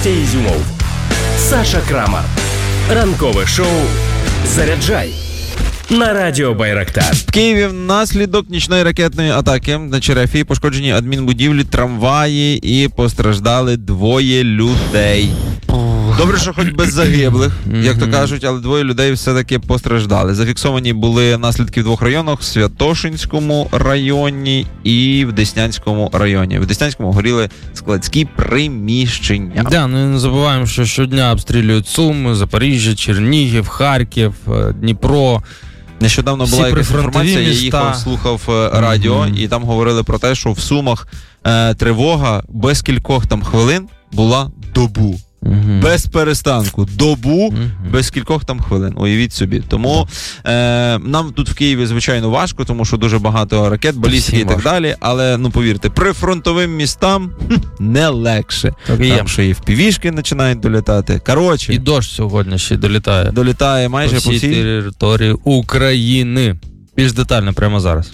Костя Ізюмов, Саша Крамар. Ранкове шоу «Заряджай» на радіо Байрактар. В Києві внаслідок нічної ракетної атаки на Черефі пошкоджені адмінбудівлі, трамваї і постраждали 2 людей. Добре, що хоч без загиблих, як то кажуть, але 2 людей все-таки постраждали. Зафіксовані були наслідки в 2 районах – в Святошинському районі і в Деснянському районі. В Деснянському горіли складські приміщення. Да, ну і не забуваємо, що щодня обстрілюють Суми, Запоріжжя, Чернігів, Харків, Дніпро. Нещодавно була якась інформація, я їхав, слухав радіо, і там говорили про те, що в Сумах тривога без кількох там хвилин була добу. Без перестанку. Добу, без кількох там хвилин. Уявіть собі. Тому нам тут в Києві, звичайно, важко, тому що дуже багато ракет, балістики і так далі. Але, ну, повірте, прифронтовим містам не легше. Там ще і впівішки починають долітати. Коротше. І дощ сьогодні ще долітає. Долітає майже по всій території України. Більш детально прямо зараз.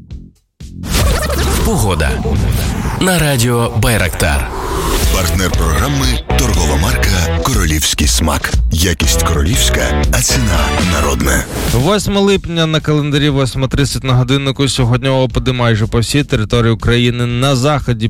Погода на радіо Байрактар. Партнер програми – торгова марка «Королівський смак». Якість королівська, а ціна народна. 8 липня на календарі, 8:30 на годиннику. Сьогодні опади майже по всій території України. На заході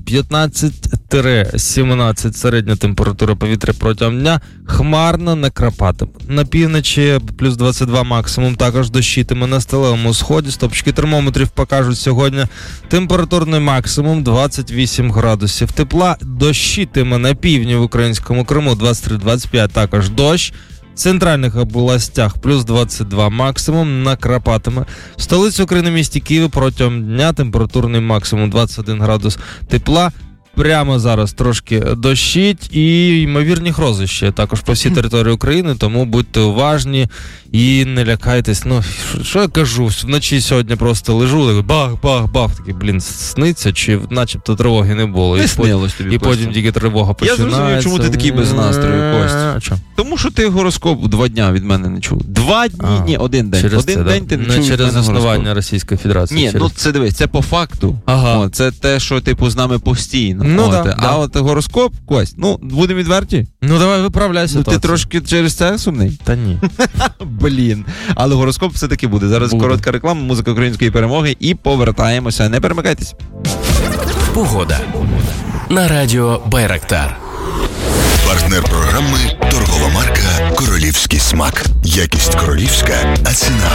15-17 середня температура повітря протягом дня. Хмарно, не крапатиме. На півночі плюс 22 максимум. Також дощитиме на сталевому сході. Стопчики термометрів покажуть сьогодні температурний максимум 28 градусів тепла. Дощитиме на півдні в українському Криму 23-25, також дощ. В центральних областях плюс 22 максимум, накрапатиме. В столиці України, місті Києві, протягом дня температурний максимум 21 градус тепла. Прямо зараз трошки дощить і ймовірні грози ще також по всій території України, тому будьте уважні і не лякайтесь. Ну, що я кажу, вночі сьогодні просто лежу, такий бах-бах-бах, такий, блін, сниться, чи начебто тривоги не було. Не снилось тобі, і потім тільки тривога починається. Я зрозумів, чому ти такий без настрою, Костя. Чому? Тому що ти гороскоп 2 дня від мене не чув. 2 дні, ні, 1 день. Через один це, день ти не чув від через мене заснування гороскоп. Російської Федерації. Ні, ну це дивись, це по факту. Ага. О, це те, що типу з нами постійно. Ну, да. да. От гороскоп, Кость, ну, будемо відверті. Ну давай виправляй ситуацію. Ти трошки через це сумний? Та ні. Блін. Але гороскоп все-таки буде. Зараз коротка реклама, музика української перемоги і повертаємося. Не перемикайтесь. Погода на радіо Байрактар. Партнер програми – торгова марка «Королівський смак». Якість королівська, а ціна